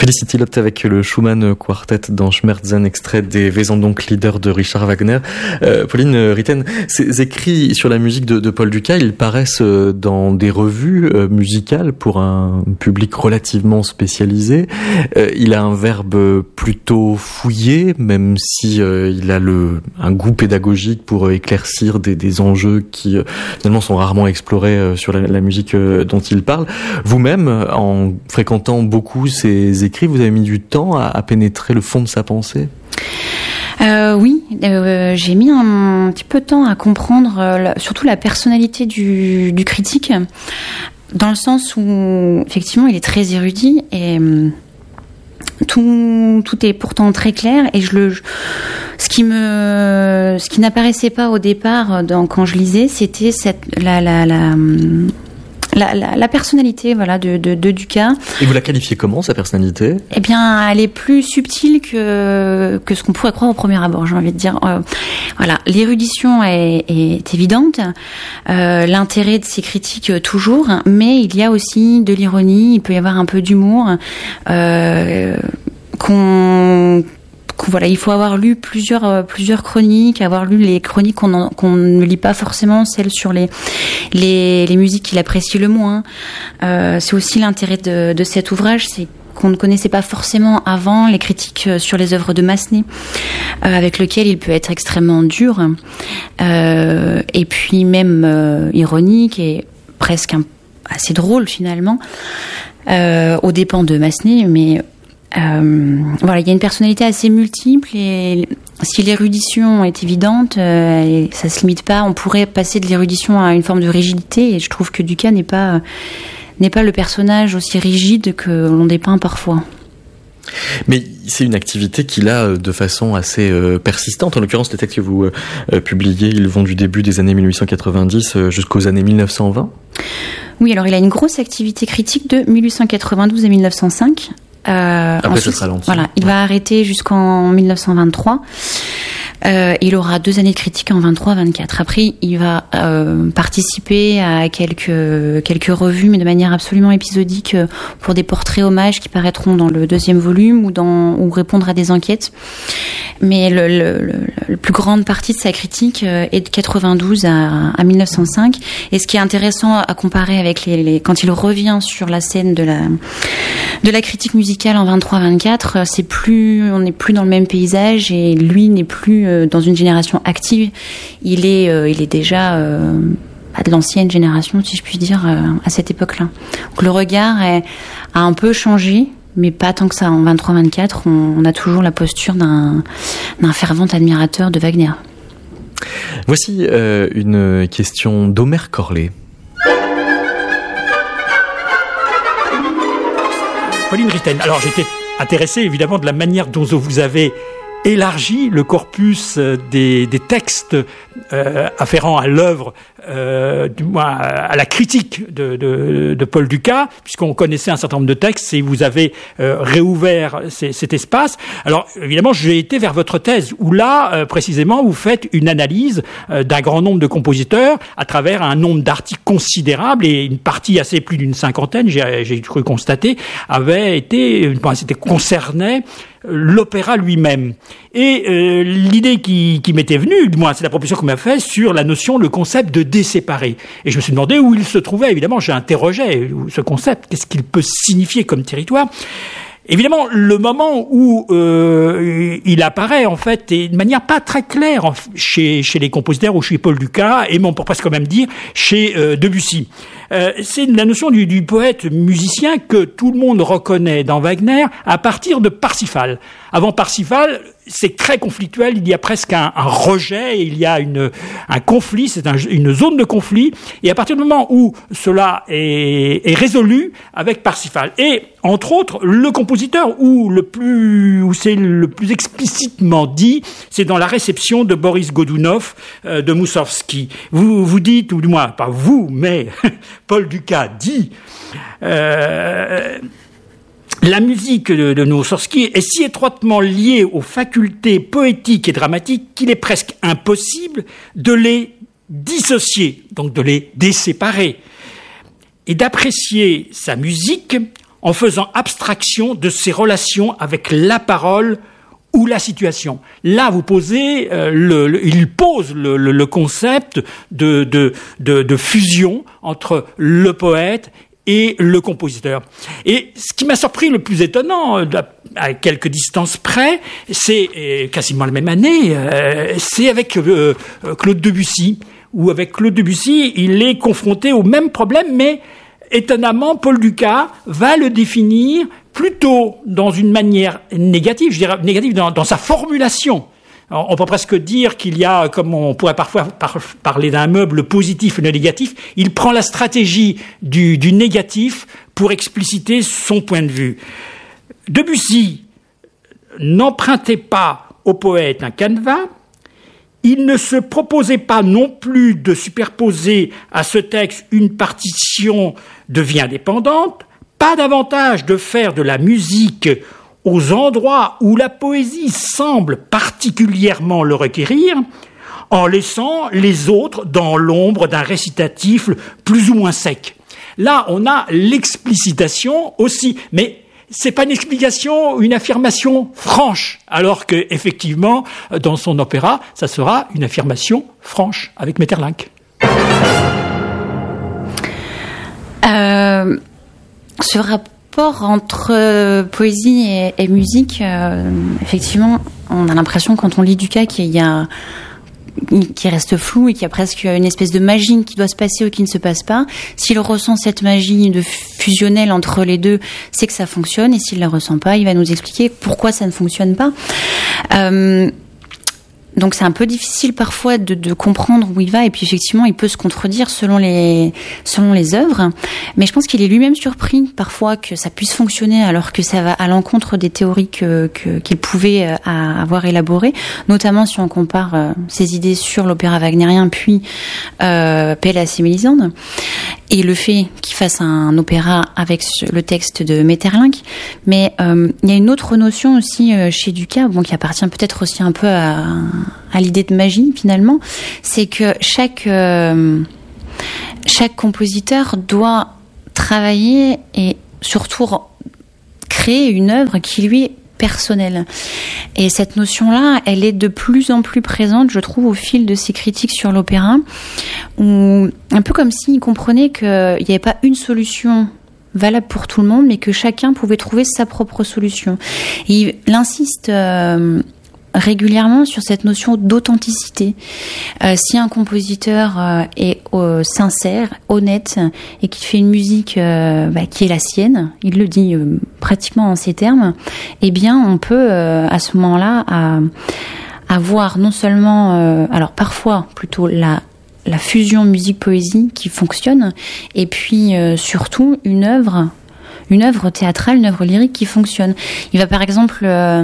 Felicity Lotte avec le Schumann Quartet dans Schmerzen, extrait des Wesendonck-Lieder de Richard Wagner. Pauline Ritten, ces écrits sur la musique de Paul Duka, ils paraissent dans des revues musicales pour un public relativement spécialisé. Il a un verbe plutôt fouillé, même si il a un goût pédagogique pour éclaircir des enjeux qui finalement sont rarement explorés sur la musique dont il parle. Vous-même, en fréquentant beaucoup ces écrits, vous avez mis du temps à pénétrer le fond de sa pensée? Oui, j'ai mis un petit peu de temps à comprendre surtout la personnalité du critique, dans le sens où effectivement il est très érudit et tout est pourtant très clair, et ce qui n'apparaissait pas au départ quand je lisais, c'était la personnalité, voilà, de Duka. Et vous la qualifiez comment, sa personnalité? Eh bien, elle est plus subtile que ce qu'on pourrait croire au premier abord, j'ai envie de dire. Voilà, l'érudition est évidente, l'intérêt de ses critiques toujours, mais il y a aussi de l'ironie, il peut y avoir un peu d'humour, voilà, il faut avoir lu plusieurs chroniques, avoir lu les chroniques qu'on ne lit pas forcément, celles sur les musiques qu'il apprécie le moins. C'est aussi l'intérêt de cet ouvrage, c'est qu'on ne connaissait pas forcément avant les critiques sur les œuvres de Massenet, avec lequel il peut être extrêmement dur, et puis même ironique et presque assez drôle finalement, aux dépens de Massenet, mais voilà, il y a une personnalité assez multiple, et si l'érudition est évidente, et ça se limite pas, on pourrait passer de l'érudition à une forme de rigidité, et je trouve que Duka n'est pas le personnage aussi rigide que l'on dépeint parfois. Mais c'est une activité qu'il a de façon assez persistante. En l'occurrence, les textes que vous publiez, ils vont du début des années 1890 jusqu'aux années 1920. Oui, alors il a une grosse activité critique de 1892 à 1905. Après, ensuite, ça sera lent. Voilà, il va arrêter jusqu'en 1923. Il aura 2 années de critique en 23-24. Après, il va participer à quelques revues, mais de manière absolument épisodique, pour des portraits hommages qui paraîtront dans le 2e volume ou répondre à des enquêtes. Mais la plus grande partie de sa critique est de 92 à 1905. Et ce qui est intéressant à comparer avec quand il revient sur la scène de la critique musicale en 23-24, on n'est plus dans le même paysage, et lui n'est plus dans une génération active. Il est déjà de l'ancienne génération, si je puis dire, à cette époque-là. Donc le regard a un peu changé, mais pas tant que ça. En 23-24, on a toujours la posture d'un fervent admirateur de Wagner. Voici une question d'Omer Corlet. Pauline Ritten, alors j'étais intéressé évidemment de la manière dont vous avez élargi le corpus des textes afférents à l'œuvre, du moins à la critique de Paul Duka, puisqu'on connaissait un certain nombre de textes, et vous avez réouvert cet espace. Alors évidemment, j'ai été vers votre thèse, où là, précisément, vous faites une analyse d'un grand nombre de compositeurs à travers un nombre d'articles considérable, et une partie assez plus d'une 50aine, j'ai cru constater, concernait l'opéra lui-même. Et l'idée qui m'était venue, du moins c'est la proposition qu'on m'a faite, sur la notion, le concept de déséparer. Et je me suis demandé où il se trouvait. Évidemment, j'interrogeais ce concept, qu'est-ce qu'il peut signifier comme territoire. Évidemment, le moment où il apparaît, en fait, et de manière pas très claire chez les compositeurs, ou chez Paul Duka, et on pourrait presque quand même dire chez Debussy. C'est la notion du poète musicien que tout le monde reconnaît dans Wagner à partir de Parsifal. Avant Parsifal, c'est très conflictuel, il y a presque un rejet, il y a un conflit, c'est une zone de conflit, et à partir du moment où cela est résolu avec Parsifal, et entre autres, le compositeur où c'est le plus explicitement dit, c'est dans la réception de Boris Godunov de Moussorgsky. Vous dites, ou du moins, pas vous, mais Paul Duka dit... La musique de Moussorgsky est si étroitement liée aux facultés poétiques et dramatiques qu'il est presque impossible de les dissocier, donc de les déséparer, et d'apprécier sa musique en faisant abstraction de ses relations avec la parole ou la situation. Là, vous posez, il pose le concept de fusion entre le poète et le compositeur. Et ce qui m'a surpris le plus étonnant, à quelques distances près, c'est quasiment la même année, c'est avec Claude Debussy, où avec Claude Debussy, il est confronté au même problème, mais étonnamment, Paul Dukas va le définir plutôt dans une manière négative, je dirais négative dans sa formulation. On peut presque dire qu'il y a, comme on pourrait parfois parler d'un meuble, le positif et le négatif. Il prend la stratégie du négatif pour expliciter son point de vue. Debussy n'empruntait pas au poète un canevas. Il ne se proposait pas non plus de superposer à ce texte une partition de vie indépendante, pas davantage de faire de la musique aux endroits où la poésie semble particulièrement le requérir, en laissant les autres dans l'ombre d'un récitatif plus ou moins sec. Là, on a l'explicitation aussi, mais c'est pas une explication, une affirmation franche, alors que effectivement, dans son opéra, ça sera une affirmation franche avec Maeterlinck. Ce rapport entre poésie et musique, effectivement, on a l'impression quand on lit Dukas qui reste flou et qu'il y a presque une espèce de magie qui doit se passer ou qui ne se passe pas. S'il ressent cette magie de fusionnelle entre les deux, c'est que ça fonctionne, et s'il la ressent pas, il va nous expliquer pourquoi ça ne fonctionne pas. Donc c'est un peu difficile parfois de comprendre où il va, et puis effectivement il peut se contredire selon les œuvres, mais je pense qu'il est lui-même surpris parfois que ça puisse fonctionner alors que ça va à l'encontre des théories qu'il pouvait avoir élaborées, notamment si on compare ses idées sur l'opéra wagnérien puis Péléas et Mélisande, et le fait qu'il fasse un opéra avec le texte de Maeterlinck. Mais il y a une autre notion aussi chez Dukas, qui appartient peut-être aussi un peu à l'idée de magie finalement, c'est que chaque compositeur doit travailler et surtout créer une œuvre qui lui est personnelle. Et cette notion-là, elle est de plus en plus présente, je trouve, au fil de ses critiques sur l'opéra, où un peu comme s'il comprenait qu'il n'y avait pas une solution valable pour tout le monde, mais que chacun pouvait trouver sa propre solution. Et il insiste régulièrement sur cette notion d'authenticité. Si un compositeur est sincère, honnête, et qui fait une musique qui est la sienne, il le dit pratiquement en ces termes, eh bien on peut à ce moment-là avoir non seulement, alors parfois plutôt la fusion musique-poésie qui fonctionne, et puis surtout une œuvre théâtrale, une œuvre lyrique qui fonctionne. Il va par exemple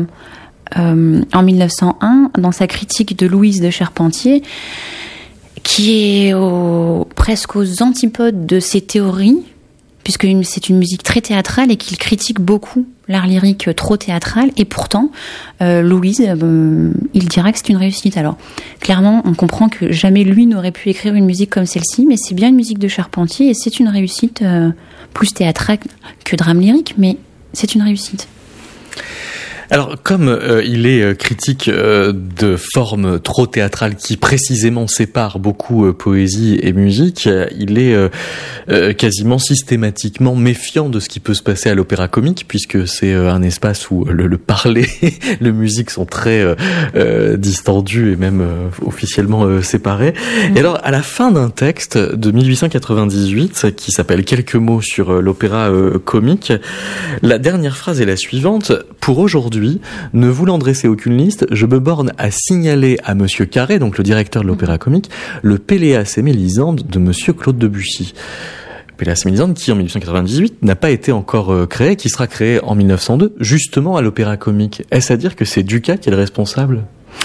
en 1901, dans sa critique de Louise de Charpentier, qui est presque aux antipodes de ses théories, puisque c'est une musique très théâtrale et qu'il critique beaucoup l'art lyrique trop théâtral, et pourtant Louise, il dira que c'est une réussite. Alors clairement, on comprend que jamais lui n'aurait pu écrire une musique comme celle-ci, mais c'est bien une musique de Charpentier et c'est une réussite, plus théâtrale que drame lyrique, mais c'est une réussite. Alors, comme il est critique de formes trop théâtrales qui précisément séparent beaucoup poésie et musique, il est quasiment systématiquement méfiant de ce qui peut se passer à l'opéra comique, puisque c'est un espace où le parler, le musique sont très distendus et même officiellement séparés. Et alors, à la fin d'un texte de 1898 qui s'appelle « Quelques mots sur l'opéra comique », la dernière phrase est la suivante: « Pour aujourd'hui, ne voulant dresser aucune liste, je me borne à signaler à Monsieur Carré, donc le directeur de l'opéra comique, le Péléas et Mélisande de Monsieur Claude Debussy. » Péléas et Mélisande qui, en 1898, n'a pas été encore créé, qui sera créé en 1902, justement à l'opéra comique. Est-ce à dire que c'est Dukas qui est le responsable ?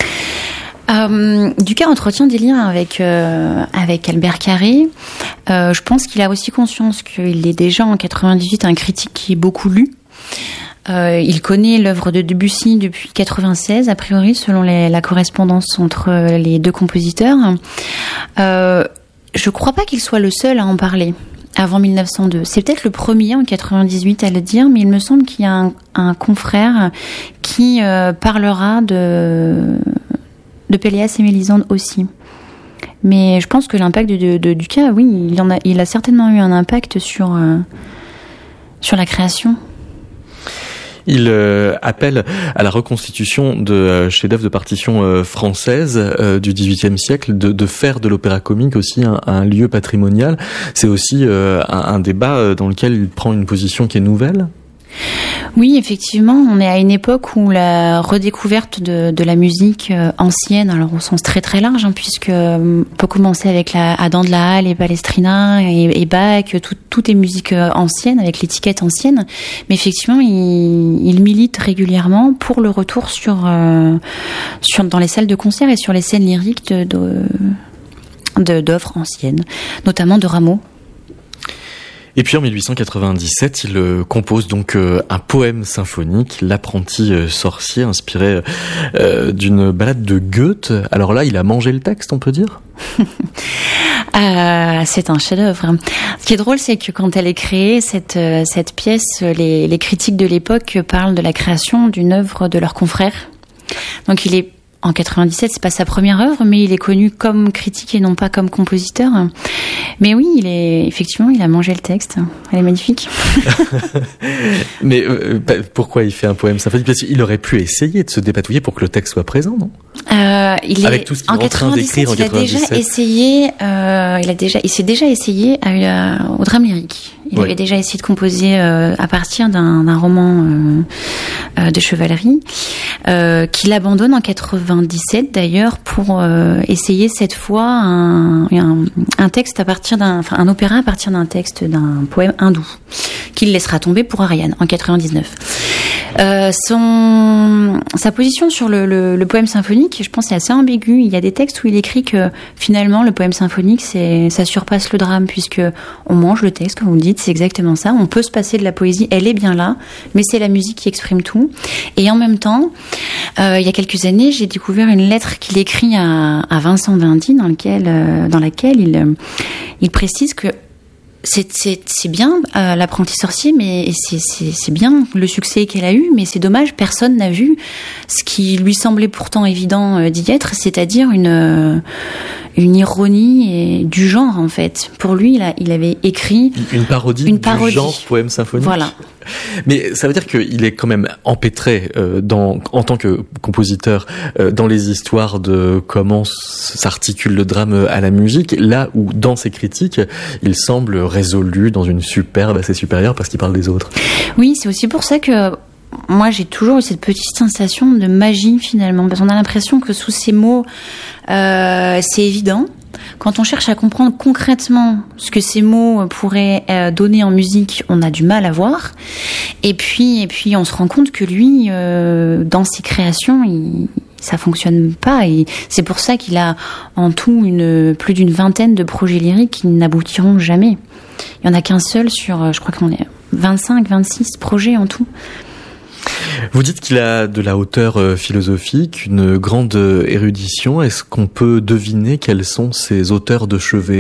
Dukas entretient des liens avec Albert Carré. Je pense qu'il a aussi conscience qu'il est déjà en 98 un critique qui est beaucoup lu. Il connaît l'œuvre de Debussy depuis 96, a priori, selon la correspondance entre les deux compositeurs. Je crois pas qu'il soit le seul à en parler. Avant 1902. C'est peut-être le premier en 98 à le dire, mais il me semble qu'il y a un confrère qui parlera de Péléas et Mélisande aussi. Mais je pense que l'impact de Dukas, oui, il a certainement eu un impact sur la création. Il appelle à la reconstitution de chefs-d'œuvre de partitions françaises du XVIIIe siècle, de faire de l'opéra comique aussi un lieu patrimonial. C'est aussi un débat dans lequel il prend une position qui est nouvelle. Oui, effectivement, on est à une époque où la redécouverte de la musique ancienne, alors au sens très très large, puisque on peut commencer avec Adam de la Halle et Palestrina et Bach, tout est musique ancienne, avec l'étiquette ancienne, mais effectivement, il milite régulièrement pour le retour dans les salles de concert et sur les scènes lyriques d'œuvres anciennes, notamment de Rameau. Et puis en 1897, il compose donc un poème symphonique, L'apprenti sorcier, inspiré d'une ballade de Goethe. Alors là, il a mangé le texte, on peut dire ? C'est un chef-d'œuvre. Ce qui est drôle, c'est que quand elle est créée, cette pièce, les critiques de l'époque parlent de la création d'une œuvre de leur confrère. Donc il est en 97, c'est pas sa première œuvre, mais il est connu comme critique et non pas comme compositeur. Mais oui, il a mangé le texte. Elle est magnifique. Mais pourquoi il fait un poème symphonique ? Parce qu'il aurait pu essayer de se dépatouiller pour que le texte soit présent, non ? Avec tout ce qu'il est en train d'écrire en 97. Il s'est déjà essayé au drame lyrique. Il avait déjà essayé de composer à partir d'un roman de chevalerie qu'il abandonne en 97 d'ailleurs pour essayer cette fois un texte à partir un opéra à partir d'un texte d'un poème hindou qu'il laissera tomber pour Ariane en 99. Sa position sur le poème symphonique, je pense, est assez ambiguë. Il y a des textes où il écrit que finalement le poème symphonique, ça surpasse le drame puisque on mange le texte, comme vous le dites, c'est exactement ça. On peut se passer de la poésie, elle est bien là, mais c'est la musique qui exprime tout. Et en même temps, il y a quelques années, j'ai découvert une lettre qu'il écrit à Vincent d'Indy dans laquelle il précise que c'est bien l'apprenti sorcier, mais c'est bien le succès qu'elle a eu, mais c'est dommage, personne n'a vu ce qui lui semblait pourtant évident d'y être, c'est-à-dire une ironie du genre en fait. Pour lui, il avait écrit une parodie du genre poème symphonique. Voilà. Mais ça veut dire qu'il est quand même empêtré en tant que compositeur dans les histoires de comment s'articule le drame à la musique, là où dans ses critiques, il semble résolu dans une superbe assez supérieure parce qu'il parle des autres. Oui, c'est aussi pour ça que moi j'ai toujours eu cette petite sensation de magie finalement, parce qu'on a l'impression que sous ces mots c'est évident. Quand on cherche à comprendre concrètement ce que ces mots pourraient donner en musique, on a du mal à voir. Et puis on se rend compte que lui, dans ses créations, ça fonctionne pas. Et c'est pour ça qu'il a en tout plus d'une vingtaine de projets lyriques qui n'aboutiront jamais. Il y en a qu'un seul sur, je crois qu'on est 25, 26 projets en tout. Vous dites qu'il a de la hauteur philosophique, une grande érudition. Est-ce qu'on peut deviner quels sont ses auteurs de chevet ?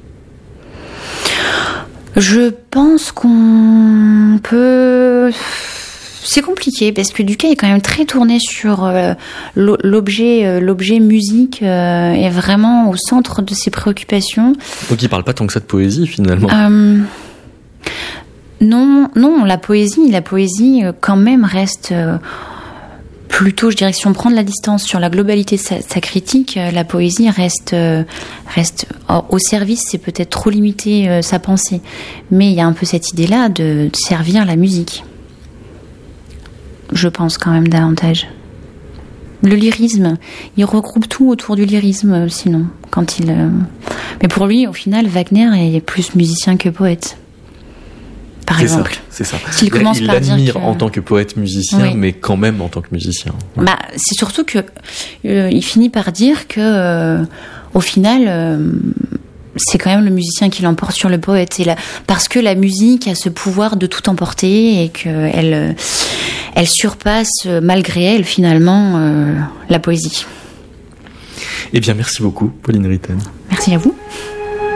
Je pense qu'on peut... C'est compliqué parce que Dukas est quand même très tourné sur l'objet musique est vraiment au centre de ses préoccupations. Donc il parle pas tant que ça de poésie finalement. Non, la poésie quand même reste plutôt, je dirais que si on prend de la distance sur la globalité de sa critique, la poésie reste au service, c'est peut-être trop limiter sa pensée, mais il y a un peu cette idée-là de servir la musique. Je pense quand même davantage. Le lyrisme, il regroupe tout autour du lyrisme, sinon, mais pour lui, au final, Wagner est plus musicien que poète. Par exemple. C'est ça. Il l'admire en tant que poète musicien, oui. Mais quand même en tant que musicien. Ouais. C'est surtout que il finit par dire que au final, c'est quand même le musicien qui l'emporte sur le poète. Parce que la musique a ce pouvoir de tout emporter et qu'elle surpasse malgré elle finalement la poésie. Eh bien, merci beaucoup, Pauline Ritten. Merci à vous.